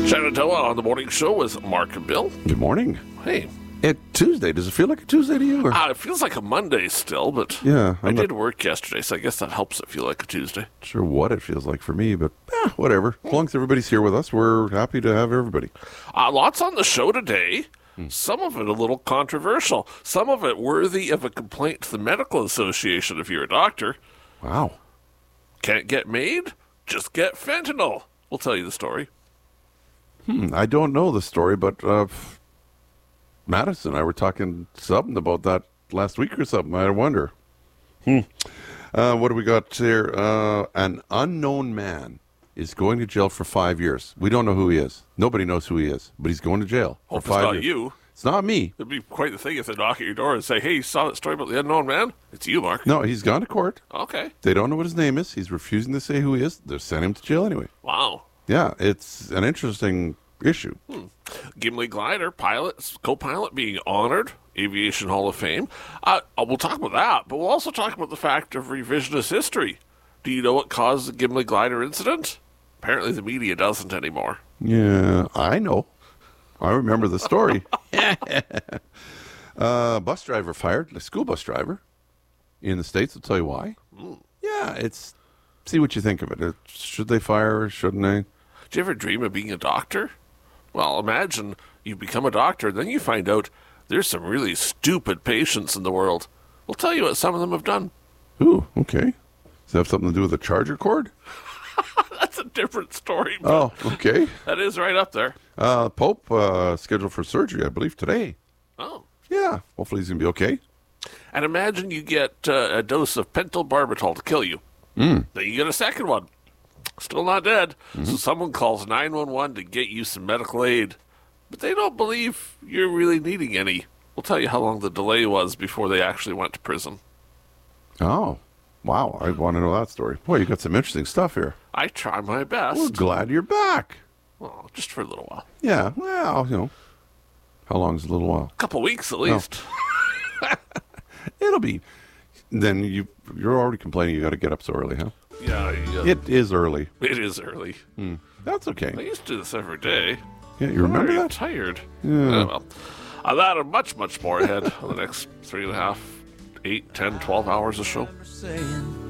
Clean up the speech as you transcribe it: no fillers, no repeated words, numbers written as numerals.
Shenandoah on the morning show with Mark and Bill. Good morning. Hey. Tuesday. Does it feel like a Tuesday to you? Or? It feels like a Monday still, but Yeah, I did work yesterday, so I guess that helps it feel like a Tuesday. Not sure what it feels like for me, but whatever. As long as everybody's here with us, we're happy to have everybody. Lots on the show today. Some of it a little controversial. Some of it worthy of a complaint to the Medical Association if you're a doctor. Wow. Can't get made? Just get fentanyl. We'll tell you the story. I don't know the story, but Madison and I were talking something about that last week or something. I wonder. What do we got here? An unknown man is going to jail for 5 years. We don't know who he is. Nobody knows who he is, but he's going to jail Hope for it's 5 not years. you. It's not me. It'd be quite the thing if they knock at your door and say, hey, you saw that story about the unknown man? It's you, Mark. No, he's gone to court. Okay. They don't know what his name is. He's refusing to say who he is. They're sending him to jail anyway. Wow. Yeah, it's an interesting issue. Gimli Glider, co-pilot being honored, Aviation Hall of Fame. We'll talk about that, but we'll also talk about the fact of revisionist history. Do you know what caused the Gimli Glider incident? Apparently the media doesn't anymore. Yeah, I know. I remember the story. Bus driver fired, a school bus driver in the States. I'll tell you why. Yeah, see what you think of it. Should they fire or shouldn't they? Do you ever dream of being a doctor? Well, imagine you become a doctor, then you find out there's some really stupid patients in the world. We'll tell you what some of them have done. Ooh, okay. Does that have something to do with the charger cord? That's a different story. But Oh, okay. that is right up there. Pope scheduled for surgery, I believe, today. Oh. Yeah, hopefully he's going to be okay. And imagine you get a dose of pentobarbital to kill you. Then you get a second one. Still not dead. So someone calls 911 to get you some medical aid. But they don't believe you're really needing any. We'll tell you how long the delay was before they actually went to prison. Oh, wow. I want to know that story. Boy, you got some interesting stuff here. I try my best. We're glad you're back. Well, just for a little while. Yeah, well, how long is a little while? A couple weeks at least. It'll be. Then you're already complaining you got to get up so early, huh? Yeah. It is early. It is early. That's I okay. used to do this every day. Yeah, you remember I'm that? tired. Yeah. Well, that and much, much more ahead on the next 3.5, 8, 10, 12 hours of show. Saying